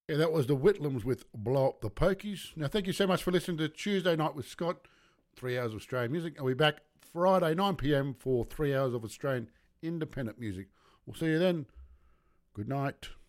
Yeah, that was the Whitlams with Blow Up the Pokies. Now, thank you so much for listening to Tuesday Night with Scott, 3 hours of Australian music. I'll be back Friday, 9 p.m. for 3 hours of Australian independent music. We'll see you then. Good night.